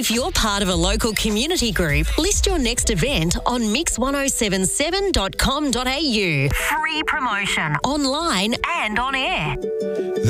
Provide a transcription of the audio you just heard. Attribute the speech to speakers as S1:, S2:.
S1: If you're part of a local community group, list your next event on mix1077.com.au. Free promotion, online and on air.